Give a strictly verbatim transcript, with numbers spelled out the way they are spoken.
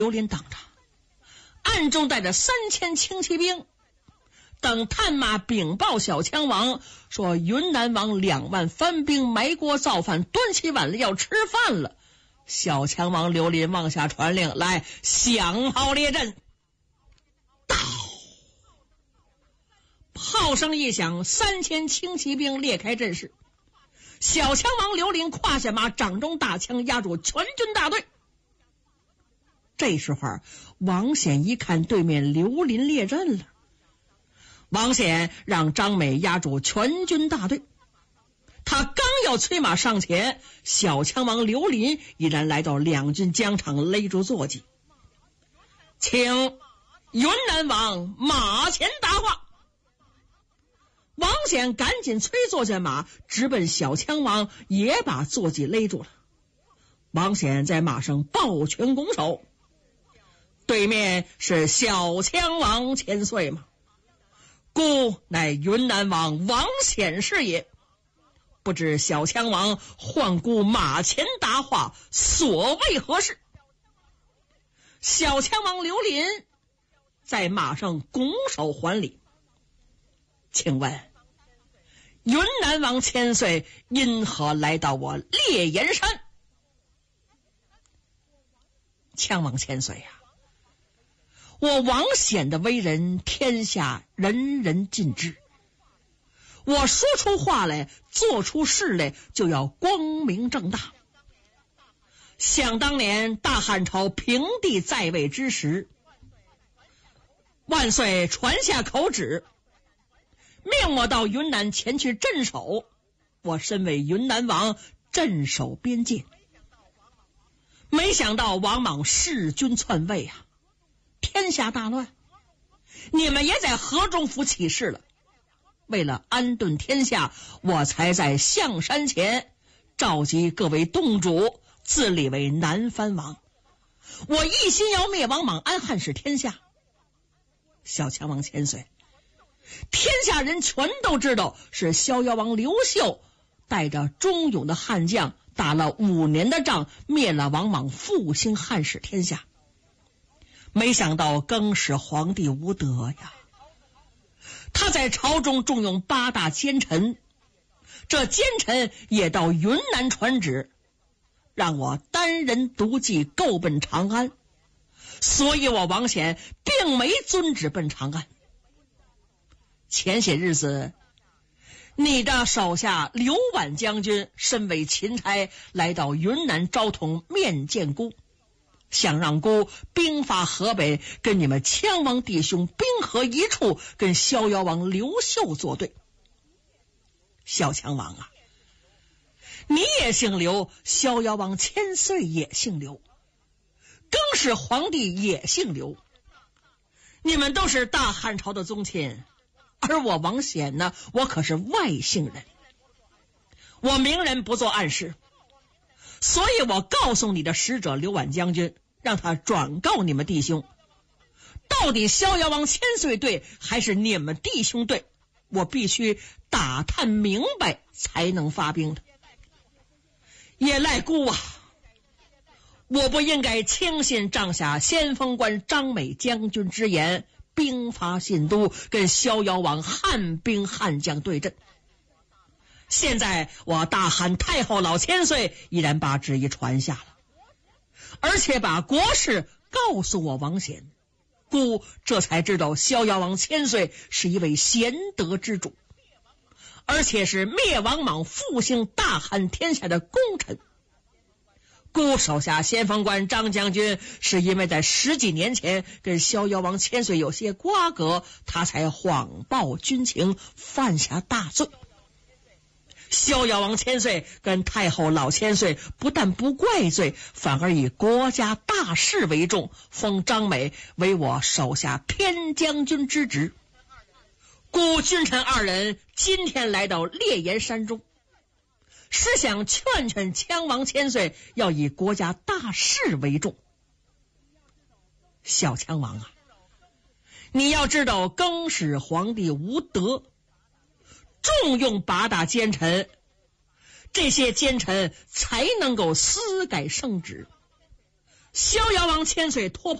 刘林挡着，暗中带着三千轻骑兵，等探马禀报小强王说云南王两万番兵埋锅造饭，端起碗来要吃饭了。小强王刘林往下传令，来响炮列阵。到，炮声一响，三千轻骑兵列开阵势。小强王刘林胯下马，掌中大枪压住全军大队。这时候王显一看对面刘林列阵了，王显让张美压住全军大队。他刚要催马上前，小强王刘林已然来到两军疆场，勒住坐骑，请云南王马前答话。王显赶紧催坐下马，直奔小强王，也把坐骑勒住了。王显在马上抱拳拱手，对面是小强王千岁吗？孤乃云南王王显是也，不知小强王唤孤马前答话，所谓何事？小强王刘林在马上拱手还礼，请问云南王千岁因何来到我烈焰山？强王千岁呀、啊，我王显的为人，天下人人尽知。我说出话来，做出事来，就要光明正大。想当年大汉朝平帝在位之时，万岁传下口旨，命我到云南前去镇守。我身为云南王，镇守边界。没想到王莽弑君篡位啊，天下大乱，你们也在河中府起事了。为了安顿天下，我才在象山前召集各位洞主，自立为南藩王。我一心要灭王莽，安汉室天下。小强王千岁，天下人全都知道是逍遥王刘秀带着忠勇的汉将打了五年的仗，灭了王莽，复兴汉室天下。没想到更始皇帝无德呀，他在朝中重用八大奸臣，这奸臣也到云南传旨，让我单人独骑够奔长安，所以我王显并没遵旨奔长安。前些日子，你的手下刘婉将军身为钦差，来到云南昭通面见孤，想让孤兵发河北，跟你们羌王弟兄兵合一处，跟逍遥王刘秀作对。小强王啊，你也姓刘，逍遥王千岁也姓刘，更是皇帝也姓刘，你们都是大汉朝的宗亲，而我王显呢，我可是外姓人，我明人不做暗事，所以我告诉你的使者刘婉将军，让他转告你们弟兄，到底逍遥王千岁对还是你们弟兄对，我必须打探明白才能发兵的。也赖孤啊，我不应该轻信帐下先锋官张美将军之言，兵发信都，跟逍遥王汉兵汉将对阵。现在我大汉太后老千岁依然把旨意传下了，而且把国事告诉我王显，故这才知道逍遥王千岁是一位贤德之主，而且是灭王莽复兴大汉天下的功臣。故手下先锋官张将军是因为在十几年前跟逍遥王千岁有些瓜葛，他才谎报军情，犯下大罪。逍遥王千岁跟太后老千岁不但不怪罪，反而以国家大事为重，封张美为我手下偏将军之职。故君臣二人今天来到烈焰山中，是想劝劝羌王千岁要以国家大事为重。小羌王啊，你要知道更始皇帝无德，重用八大奸臣，这些奸臣才能够私改圣旨。 逍遥王千岁托